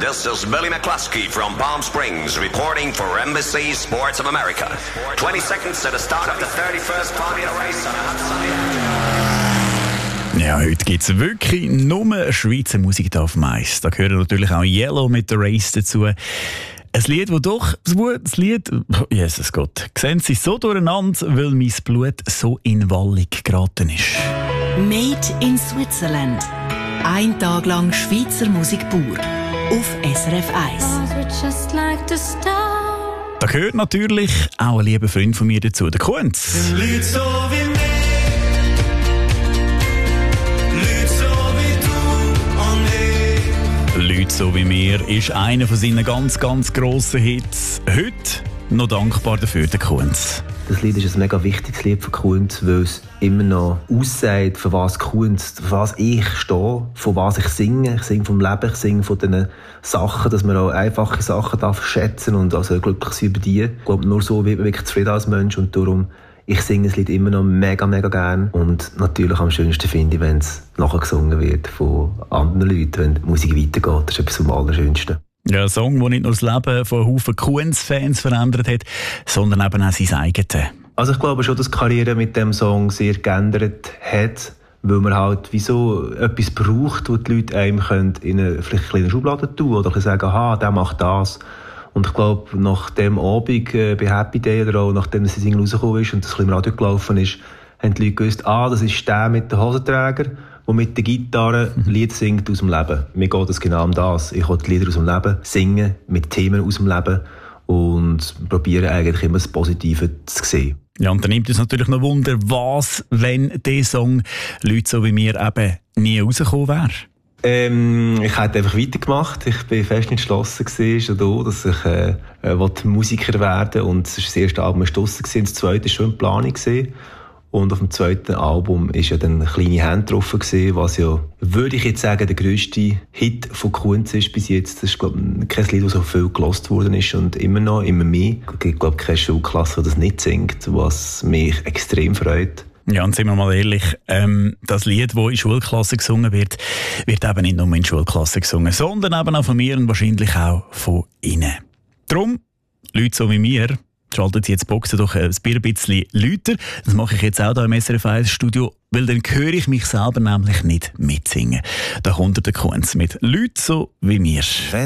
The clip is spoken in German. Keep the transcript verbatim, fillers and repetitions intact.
This is Billy McCluskey from Palm Springs reporting for Embassy Sports of America. twenty seconds to the start of the thirty-first Formula Race on a hot sunny afternoon. Ja, heute gibt es wirklich nur Schweizer Musik hier auf Mais. Da gehört natürlich auch Yellow mit der Race dazu. Ein Lied, das doch, das Lied, Jesus Gott, sehen Sie so durcheinander, weil mein Blut so in Wallung geraten ist. Made in Switzerland. Ein Tag lang Schweizer Musik pur. Auf S R F eins. Da gehört natürlich auch ein lieber Freund von mir dazu, der Kunz. Leute so wie mir, Leute so wie du und ich. «Leute so wie mir» ist einer von seinen ganz, ganz grossen Hits. Heute noch dankbar dafür, der Kunz. Das Lied ist ein mega wichtiges Lied für Kunz, weil es immer noch aussagt, für was Kunst, für was ich stehe, von was ich singe. Ich singe vom Leben, ich singe von diesen Sachen, dass man auch einfache Sachen darf schätzen und also glücklich sein über die. Ich glaube, nur so wird man wirklich zufrieden als Mensch und darum, ich singe das Lied immer noch mega, mega gern. Und natürlich am schönsten finde ich, wenn es nachher gesungen wird von anderen Leuten, wenn die Musik weitergeht. Das ist etwas am allerschönsten. Ja, ein Song, der nicht nur das Leben von Haufen Kunz-Fans verändert hat, sondern eben auch sein eigenes. Also ich glaube schon, dass die Karriere mit dem Song sehr geändert hat, weil man halt wie so etwas braucht, wo die Leute einem können in eine vielleicht kleine Schublade tun oder sagen, aha, der macht das. Und ich glaube, nach dem Abend äh, bei Happy Day oder auch nachdem das Single rausgekommen ist und das im Radio gelaufen ist, haben die Leute gewusst, ah, das ist der mit den Hosenträger, der mit der Gitarre Lieder singt aus dem Leben. Mir geht es genau um das. Ich will die Lieder aus dem Leben singen, mit Themen aus dem Leben und probiere eigentlich immer das Positive zu sehen. Ja, und dann nimmt es natürlich noch Wunder, was, wenn dieser Song «Leute so wie mir» eben nie rausgekommen wäre. Ähm, ich hätte einfach weitergemacht. Ich bin fest entschlossen gewesen, schon da, dass ich äh, äh, Musiker werden wollte. Und das erste Album war draussen, das zweite war schon in Planung gewesen. Und auf dem zweiten Album war ja dann «Kleine Hände» drauf gewesen, was ja, würde ich jetzt sagen, der grösste Hit von Kunz ist bis jetzt. Das ist, glaube ich, kein Lied, das so viel gelost worden ist und immer noch, immer mehr. Es gibt, glaube ich, keine Schulklasse, die das nicht singt, was mich extrem freut. Ja, und sind wir mal ehrlich, ähm, das Lied, das in Schulklassen gesungen wird, wird eben nicht nur in Schulklassen gesungen, sondern eben auch von mir und wahrscheinlich auch von Ihnen. Darum, Leute so wie mir, schaltet jetzt die Boxen doch ein bisschen lauter. Das mache ich jetzt auch hier im S R F eins Studio, weil dann höre ich mich selber nämlich nicht mitsingen. Da kommt der Kunz mit «Leute so wie mir».